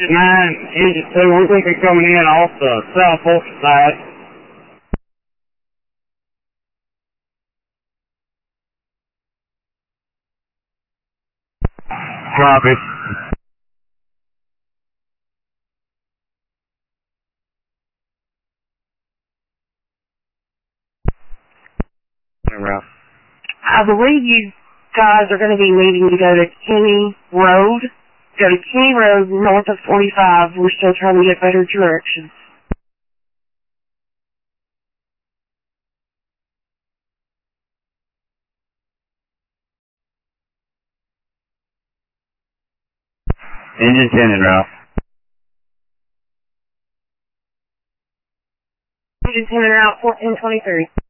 Engine 2, we're looking coming in off the South Fulton side. Copy. I believe you guys are going to be needing to go to Kenny Road. Go to Kenny Road north of 45. We're still trying to get better directions. Engine 10 en route. Engine 10 en route, 1423.